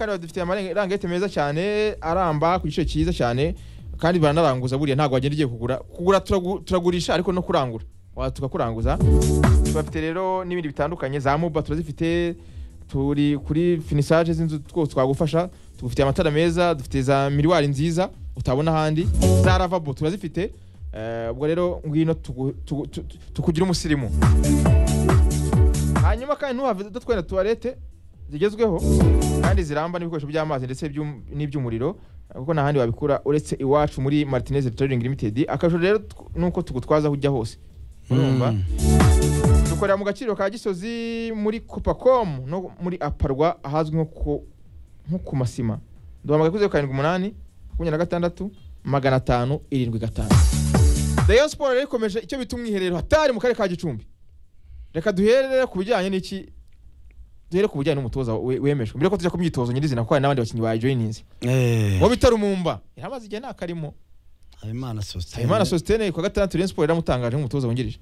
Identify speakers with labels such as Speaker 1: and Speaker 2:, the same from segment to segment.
Speaker 1: kandi badufitiye amarangete meza cyane aramba ku giciro cyiza cyane kandi baranaranguza buriya ntago wagenda ugiye kugura turagurisha ariko no kurangura tukakuranguza. Bafite rero n'ibindi bitandukanye za moba turazifite, turi kuri finissage z'inzu twose twagufasha, tugufitiye amatara meza, dufite za miriwari nziza utabona ahandi, za lavabo turazifite. Ubwo rero ngwino tukugira umusirimu. Hanyuma kandi ntuhave datwenda toilette zigezweho kandi ziramba n'ibikoresho by'amazi ndetse n'iby'umuriro kuko nahandi wabikura uretse iwacu muri Martinez Trading Limited. Akajo rero nuko tugutwaza hujya hose urumva. Dukorera mu gaciro ka Gisozi muri Copacom no muri Aparwa ahazwi nko ku Masima. Duhamagaye kuze 78 26 575. Rayon Sport rero ikomeje icyo bitumwiherero hatari mu kare ka Gicumbi. Reka duherere ku bijyanye n'iki, duhere ku bijyanye n'umutoza wemeshwe mbere ko tujya ku myitozo nyirizina ko n'abandi bakinyi ba joininze wo bitari umumba iramaze igihe nakarimo.
Speaker 2: Habimana Sostene
Speaker 1: ku gatandatu Rayon Sport iramutangaje nk'umutoza wungirije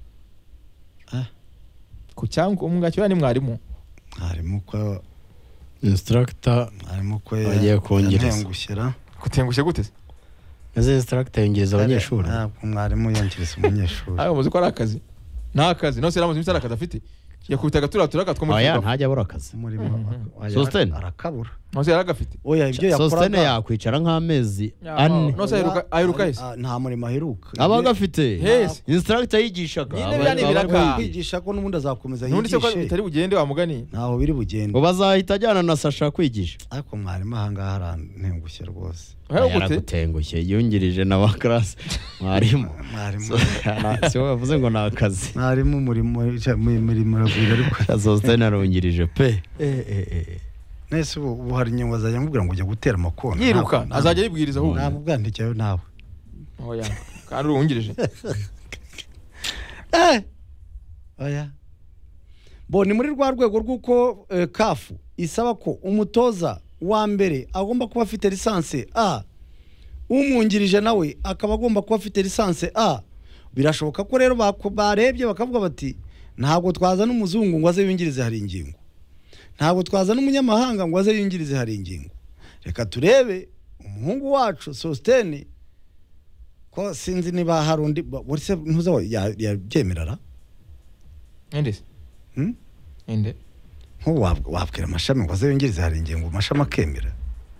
Speaker 1: ku cyango umugacyo ni mwarimu
Speaker 2: ko
Speaker 3: instructor
Speaker 2: ko
Speaker 3: agiye kongereza
Speaker 1: kutengushye gute
Speaker 3: eze instructor yongereza abanyeshuri
Speaker 2: umwarimu yongereza umunyeshuri
Speaker 1: ayo muzi ko ari akazi nta kazi no se ramuzi imisara akazi yakubita gaturatura gatwa
Speaker 3: aya ntajya abura akazi
Speaker 2: umurimo
Speaker 3: Sostene
Speaker 2: arakabura
Speaker 1: no se yaragafite
Speaker 2: oya ibyo yakoraga
Speaker 3: Sostene yakwicara nk'amezi ane
Speaker 1: no se aheruka hese
Speaker 2: nta murimo aheruka
Speaker 3: abagafite
Speaker 1: hese
Speaker 3: instructor yigishaga
Speaker 2: kwigisha ko n'ubundi azakomeza
Speaker 1: yigishe nundi se ko
Speaker 2: yigishe
Speaker 1: bitari bugende wa mugani
Speaker 2: ntaho biri bugende
Speaker 3: ngo bazahita ajyana na Sasha kwigisha
Speaker 2: ariko mwarimu ahangaha arantengushye rwose
Speaker 3: yaragutengushye yungirije na ba class mwarimu si wowe wavuze ngo na akazi
Speaker 2: mwarimu umurimo ragwira ariko
Speaker 3: Sostene arungirije pe
Speaker 2: nese ubu hari inyungu azajya mubwira ngo ujya gutera amakona
Speaker 1: yiruka azajya yibwiriza aho
Speaker 2: ntabwo bwandikeyo nawe
Speaker 1: oya kandi urungirije
Speaker 2: oya bo ni muri rwa rwego rw'uko kafu isaba ko umutoza wa mbere agomba kuba afite lisansi A, umwungirije nawe akaba agomba kuba afite lisansi A. Birashoboka ko rero barebye bakavuga bati ntabwo twaza n'umuzungu ngo aze yungirize hari ingingo, ntabwo twaza n'umunyamahanga ngo aze yungirize hari ingingo, reka turebe umuhungu wacu Sostene ko sinzi niba hari undi wese ntuza yabyemerara
Speaker 1: ende
Speaker 2: wabwira amashami ngo aze yungirize hari ingingo amashami akemera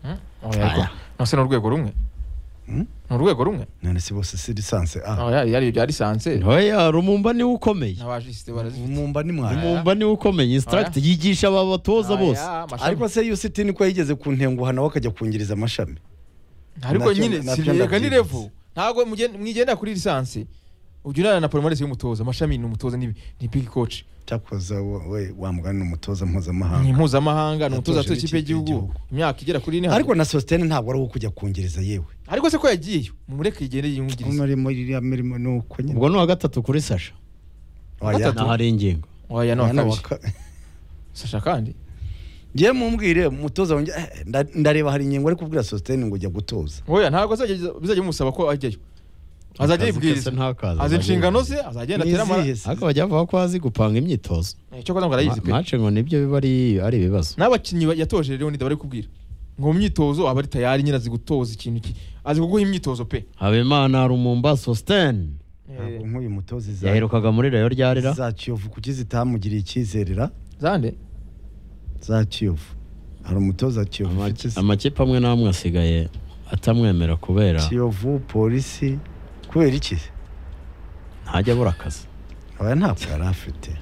Speaker 1: nose n'urwego rumwe n'urwego rumwe
Speaker 2: none si bose si lisansi
Speaker 1: yari bya lisansi
Speaker 3: oya Rumumba ni ukomeye
Speaker 1: n'abajiste barazifite
Speaker 2: Rumumba ni mwari
Speaker 3: Rumumba ni ukomeye instructor yigisha aba batoza bose
Speaker 2: ariko se UCT niko yigeze kuntenguha nawe akajya kungiriza amashami
Speaker 1: ariko nyine sibiyega ni level ntago mwigenda kuri lisansi ujyana na palmarès y'umutoza amashami ni umutoza ni big coach
Speaker 2: cyakoza we wamugana n'umutoza mpuzamahanga
Speaker 1: ni mpuzamahanga n'umutoza to ikipe y'igihugu imyaka igera kuri 4
Speaker 2: ariko na Sostene ntabwo ari kujya kungiriza yewe
Speaker 1: ariko se ko yagiye mumureke igende yungiriza
Speaker 2: umurimo nuko nyine
Speaker 3: ubwo no gatatu kuri Sasha
Speaker 2: oya
Speaker 3: na hari ingingo
Speaker 1: oya no Sasha kandi
Speaker 2: ngiye mumbwire umutoza wanjye ndareba hari ingingo ari kubwira Sostene ngo ujya gutoza
Speaker 1: oya ntabwo bizajya musaba ko ajyayo azajya yibwiriza azi inshingano ze azagenda atera
Speaker 3: ariko bajya bavuga ko azi gupanga imyitozo
Speaker 1: cyo ko ngarayizi pe
Speaker 3: match ngo nibyo biba ari ibibazo
Speaker 1: n'abakinyi yatoje rero ndabari kubwira ngo myitozo aba ari tayari nyina azi gutoza ikintu azi kuguha imyitozo pe
Speaker 3: Habimana Rumumba Sostene
Speaker 2: nk'uyu mutozi
Speaker 3: yaherukaga muri Rayon ryarira
Speaker 2: za Kiyovu kuki zitamugiriye icyizerera
Speaker 1: zande
Speaker 2: za Kiyovu hari umutoza Kiyovu
Speaker 3: amakipe amwe n'amwe asigaye atamwemera kubera
Speaker 2: Kiyovu polisi kubera iki
Speaker 3: ntajya abura akazi
Speaker 2: aba ntabwo yari afite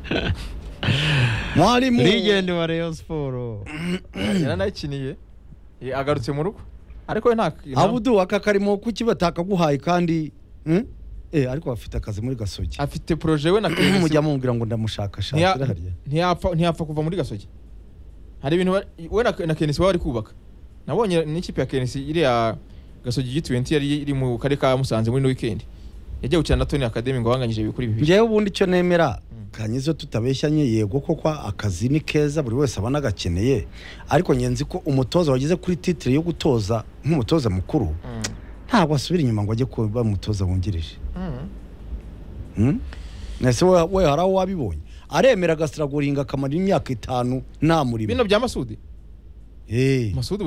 Speaker 2: mwarimu
Speaker 3: legend wa Rayon Sport
Speaker 1: yaranayikiniye agarutse mu rugo ariko nta
Speaker 2: Abudu aka karimo kuki batakaguhaye kandi ariko afite akazi muri Gasogi
Speaker 1: afite projet we na
Speaker 2: Kenesi mujya mubwira ngo ndamushaka shakira harya
Speaker 1: ntiyapfa kuva muri Gasogi hari ibintu we na Kenesi bari kubaka nabonye n'ikipe ya Kenesi iri ya Gasogi G20 yari iri mu kare ka Musanze muri weekend yagiye gukina na Tony Academy ngo wanganyije bikuri bibi
Speaker 2: ngewe ubundi cyo nemera kanyizo tutabeshyanye yego koko akazi ni keza buri wese abana gakeneye ariko nyenzi ko umutoza wagize kuri titre yo gutoza nk'umutoza mukuru ntabwo asubira inyuma ngo ajye kuba umutoza wungirije nese we haraho wabibonye aremera gasiraguringa akamara imyaka 5 nta muri
Speaker 1: bino bya Masudi Masudi